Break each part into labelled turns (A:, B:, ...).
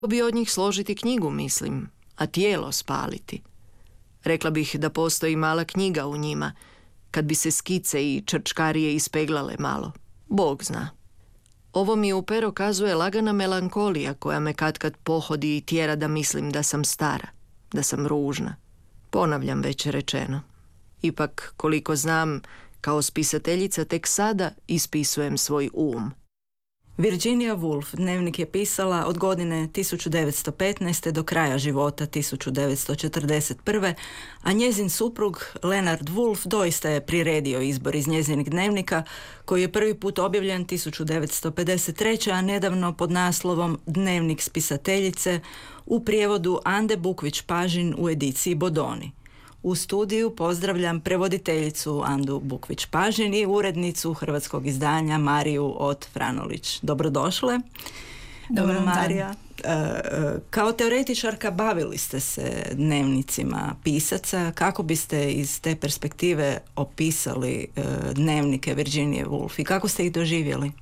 A: bi od njih složiti knjigu, mislim, a tijelo spaliti. Rekla bih da postoji mala knjiga u njima, kad bi se skice i črčkarije ispeglale malo. Bog zna. Ovo mi u pero kazuje lagana melankolija koja me katkad pohodi i tjera da mislim da sam stara, da sam ružna. Ponavljam već rečeno. Ipak, koliko znam, kao spisateljica tek sada ispisujem svoj
B: Virginia Woolf dnevnik je pisala od godine 1915. do kraja života 1941. a njezin suprug Leonard Woolf doista je priredio izbor iz njezinih dnevnika koji je prvi put objavljen 1953. a nedavno pod naslovom Dnevnik spisateljice u prijevodu Ande Bukvić-Pažin u ediciji Bodoni. U studiju pozdravljam prevoditeljicu Andu Bukvić-Pažin i urednicu hrvatskog izdanja Mariju Ot-Franulić. Dobrodošle.
C: Dobro,
B: Marija. Kao teoretičarka bavili ste se dnevnicima pisaca. Kako biste iz te perspektive opisali dnevnike Virginie Woolf i kako ste ih doživjeli?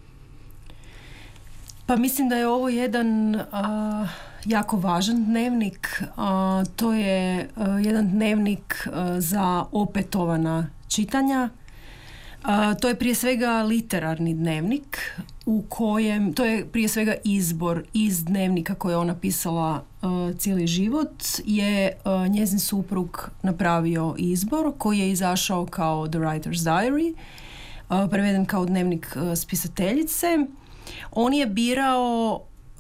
C: Pa mislim da je ovo jedan jako važan dnevnik. To je jedan dnevnik za opetovana čitanja. To je prije svega literarni dnevnik u kojem, to je prije svega izbor iz dnevnika koje je ona pisala cijeli život, je njezin suprug napravio izbor koji je izašao kao The Writer's Diary, preveden kao dnevnik spisateljice. On je birao,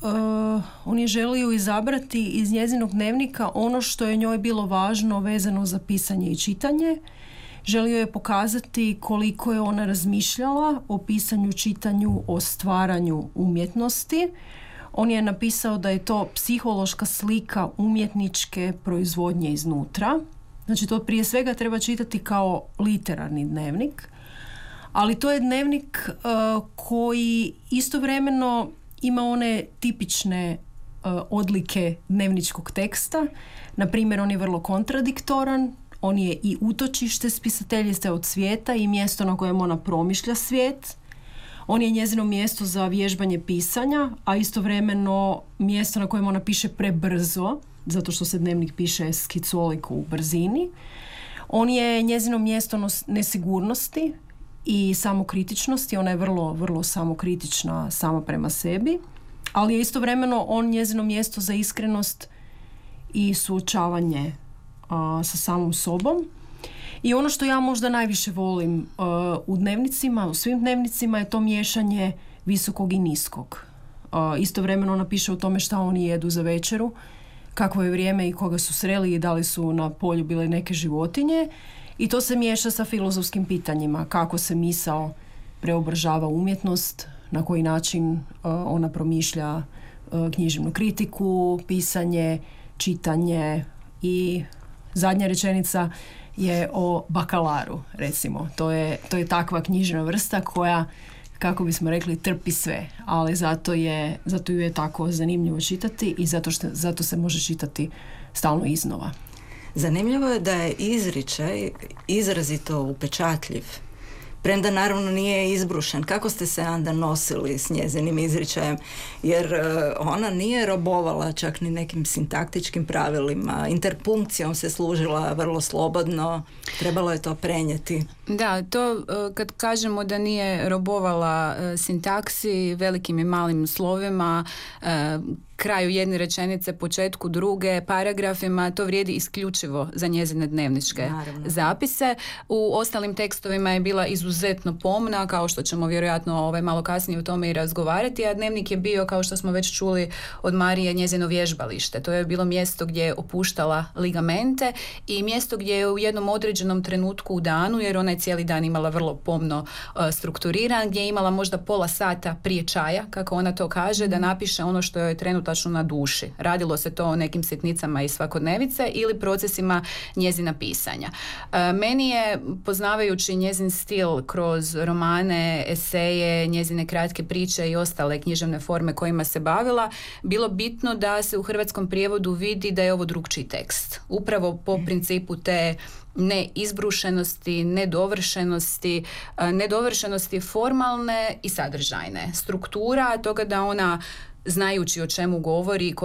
C: on je želio izabrati iz njezinog dnevnika ono što je njoj bilo važno vezano za pisanje i čitanje. Želio je pokazati koliko je ona razmišljala o pisanju, čitanju, o stvaranju umjetnosti. On je napisao da je to psihološka slika umjetničke proizvodnje iznutra. Znači to prije svega treba čitati kao literarni dnevnik. Ali to je dnevnik koji istovremeno ima one tipične odlike dnevničkog teksta. Na primjer, on je vrlo kontradiktoran, on je i utočište spisateljice od svijeta i mjesto na kojem ona promišlja svijet. On je njezino mjesto za vježbanje pisanja, a istovremeno mjesto na kojem ona piše prebrzo, zato što se dnevnik piše skicoliko u brzini. On je njezino mjesto nesigurnosti i samokritičnosti. Ona je vrlo, vrlo samokritična sama prema sebi, ali je istovremeno on njezino mjesto za iskrenost i suočavanje sa samom sobom. I ono što ja možda najviše volim u dnevnicima, u svim dnevnicima, je to miješanje visokog i niskog. Istovremeno ona piše o tome šta oni jedu za večeru, kakvo je vrijeme i koga su sreli i da li su na polju bile neke životinje. I to se miješa sa filozofskim pitanjima, kako se misao preobrazava umjetnost, na koji način ona promišlja književnu kritiku, pisanje, čitanje. I zadnja rečenica je o bakalaru, recimo. To je takva književna vrsta koja, kako bismo rekli, trpi sve, ali zato ju je tako zanimljivo čitati i zato se može čitati stalno iznova.
B: Zanimljivo je da je izričaj izrazito upečatljiv, premda naravno nije izbrušen. Kako ste se onda nosili s njezinim izričajem? Jer ona nije robovala čak ni nekim sintaktičkim pravilima. Interpunkcijom se služila vrlo slobodno. Trebalo je to prenijeti.
D: Da, to kad kažemo da nije robovala sintaksi, velikim i malim slovima, kraju jedne rečenice, početku druge, paragrafima, to vrijedi isključivo za njezine dnevničke zapise. U ostalim tekstovima je bila izuzetno pomna, kao što ćemo vjerojatno malo kasnije o tome i razgovarati, a dnevnik je bio, kao što smo već čuli od Marije, njezino vježbalište. To je bilo mjesto gdje je opuštala ligamente i mjesto gdje je u jednom određenom trenutku u danu, jer ona je cijeli dan imala vrlo pomno strukturiran, gdje je imala možda pola sata prije čaja, kako ona to kaže, da napiše ono što joj je trenutačno na duši. Radilo se to o nekim sitnicama iz svakodnevice ili procesima njezina pisanja. Meni je, poznavajući njezin stil kroz romane, eseje, njezine kratke priče i ostale književne forme kojima se bavila, bilo bitno da se u hrvatskom prijevodu vidi da je ovo drugčiji tekst. Upravo po principu te neizbrušenosti, nedovršenosti formalne i sadržajne. Struktura toga da ona znajući o čemu govori,